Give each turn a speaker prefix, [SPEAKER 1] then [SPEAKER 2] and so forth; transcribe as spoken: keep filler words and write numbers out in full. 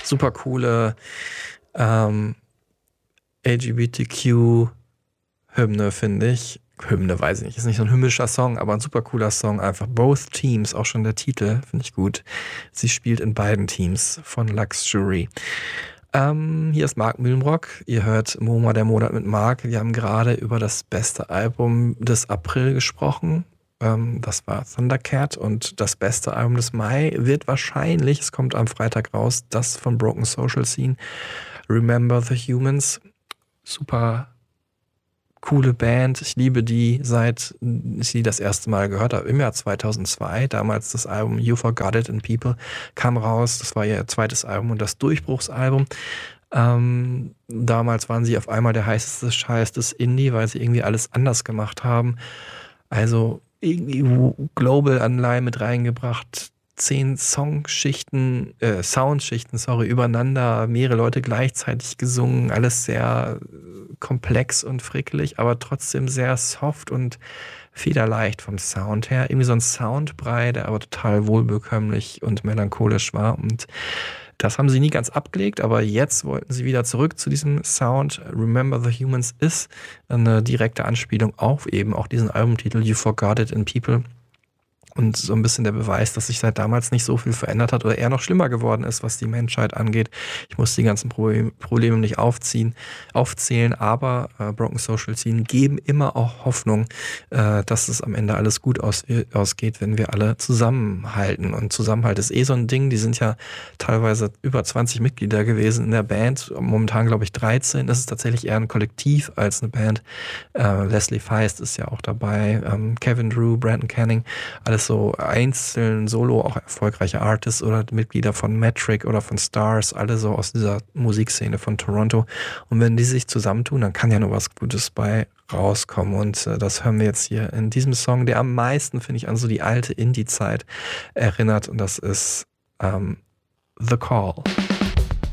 [SPEAKER 1] super coole ähm, L G B T Q-Hymne, finde ich. Hymne, weiß ich nicht, ist nicht so ein hymnischer Song, aber ein super cooler Song. Einfach Both Teams, auch schon der Titel, finde ich gut. Sie spielt in beiden Teams von Luxury. Ähm, hier ist Mark Mühlenbrock. Ihr hört MoMA, der Monat mit Mark. Wir haben gerade über das beste Album des April gesprochen. Ähm, das war Thundercat, und das beste Album des Mai wird wahrscheinlich, es kommt am Freitag raus, das von Broken Social Scene, Remember the Humans. Super coole Band. Ich liebe die, seit ich sie das erste Mal gehört habe, im Jahr zweitausendzwei. Damals das Album You Forgot It in People kam raus. Das war ihr zweites Album und das Durchbruchsalbum. Ähm, damals waren sie auf einmal der heißeste Scheiß des Indie, weil sie irgendwie alles anders gemacht haben. Also irgendwie Global-Anleihen mit reingebracht, zehn Songschichten, äh, Soundschichten, sorry, übereinander, mehrere Leute gleichzeitig gesungen, alles sehr komplex und frickelig, aber trotzdem sehr soft und federleicht vom Sound her. Irgendwie so ein Soundbrei, der aber total wohlbekömmlich und melancholisch war, und das haben sie nie ganz abgelegt, aber jetzt wollten sie wieder zurück zu diesem Sound. Remember the Humans ist eine direkte Anspielung auf eben auch diesen Albumtitel You Forgot It in People. Und so ein bisschen der Beweis, dass sich seit damals nicht so viel verändert hat oder eher noch schlimmer geworden ist, was die Menschheit angeht. Ich muss die ganzen Problem, Probleme nicht aufziehen, aufzählen, aber äh, Broken Social Scene geben immer auch Hoffnung, äh, dass es am Ende alles gut aus, ausgeht, wenn wir alle zusammenhalten. Und Zusammenhalt ist eh so ein Ding. Die sind ja teilweise über zwanzig Mitglieder gewesen in der Band. Momentan, glaube ich, dreizehn. Das ist tatsächlich eher ein Kollektiv als eine Band. Äh, Leslie Feist ist ja auch dabei. Ähm, Kevin Drew, Brandon Canning, alles so einzeln, solo, auch erfolgreiche Artists oder Mitglieder von Metric oder von Stars, alle so aus dieser Musikszene von Toronto. Und wenn die sich zusammentun, dann kann ja nur was Gutes bei rauskommen. Und äh, das hören wir jetzt hier in diesem Song, der am meisten, finde ich, an so die alte Indie-Zeit erinnert. Und das ist ähm, The Call.